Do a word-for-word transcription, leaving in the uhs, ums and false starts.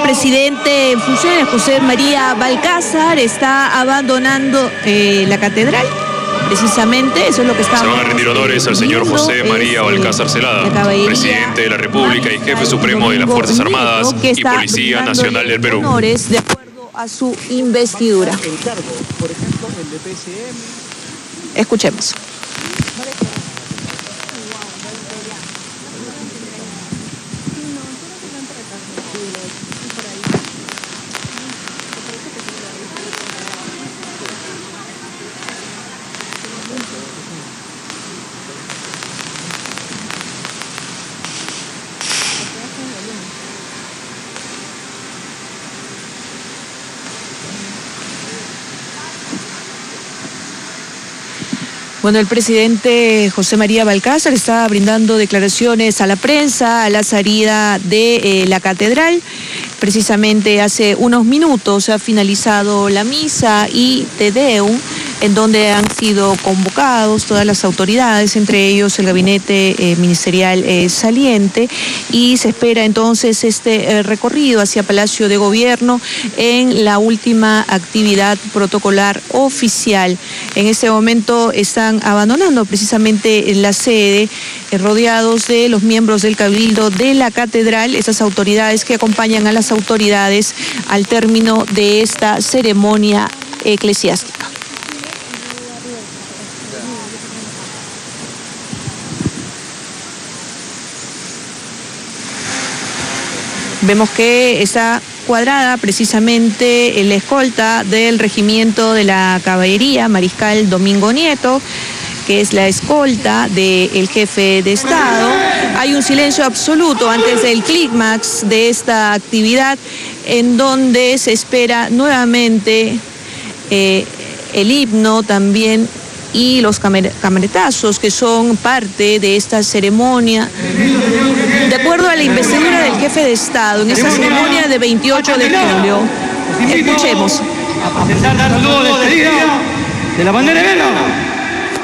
presidente en funciones, José María Balcázar, está abandonando eh, la catedral. Precisamente, eso es lo que está. Se van a rendir honores al señor José María Balcázar Celada, presidente de la República y jefe supremo de las Fuerzas Armadas y Policía Nacional del Perú. Honores de acuerdo a su investidura. Escuchemos. Bueno, el presidente José María Balcázar está brindando declaraciones a la prensa a la salida de eh, la catedral. Precisamente hace unos minutos ha finalizado la misa y Te Deum, en donde han sido convocados todas las autoridades, entre ellos el gabinete eh, ministerial eh, saliente, y se espera entonces este eh, recorrido hacia Palacio de Gobierno en la última actividad protocolar oficial. En este momento están abandonando precisamente la sede, eh, rodeados de los miembros del Cabildo de la Catedral, esas autoridades que acompañan a las autoridades al término de esta ceremonia eclesiástica. Vemos que está cuadrada precisamente la escolta del regimiento de la caballería, Mariscal Domingo Nieto, que es la escolta del jefe de Estado. Hay un silencio absoluto antes del clímax de esta actividad, en donde se espera nuevamente eh, el himno también y los camer cameretazos que son parte de esta ceremonia. De acuerdo a la investidura del jefe de Estado, en esta ceremonia de veintiocho de julio, escuchemos. A presentar el saludo de despedida de la bandera de guerra.